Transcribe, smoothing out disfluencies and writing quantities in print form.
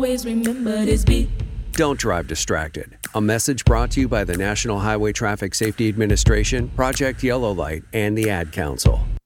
Always remember this beat. Don't drive distracted. A message brought to you by the National Highway Traffic Safety Administration, Project Yellow Light, and the Ad Council.